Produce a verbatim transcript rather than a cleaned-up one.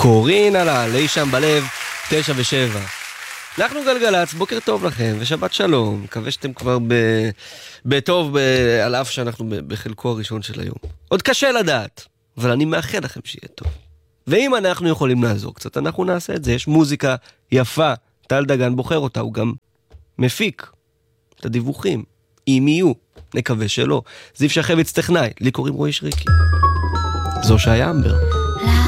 קורין עלה, לי שם בלב, תשע ושבע. אנחנו גלגלץ, בוקר טוב לכם, ושבת שלום. מקווה שאתם כבר ב... בטוב, ב... על אף שאנחנו ב... בחלקו הראשון של היום. עוד קשה לדעת, אבל אני מאחל לכם שיהיה טוב. ואם אנחנו יכולים לעזור קצת, אנחנו נעשה את זה. יש מוזיקה יפה, טל דגן בוחר אותה, הוא גם מפיק את הדיווחים. אם יהיו, נקווה שלא. זיו שחביץ טכנאי, לי קוראים רועי שריקי. זו שהיה אמבר.